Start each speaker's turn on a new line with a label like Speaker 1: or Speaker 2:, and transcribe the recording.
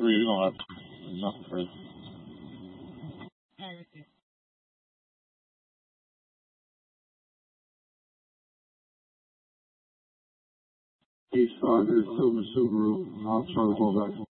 Speaker 1: three. We don't have nothing for it. East 5 is Silver Subaru. I'll try to call back.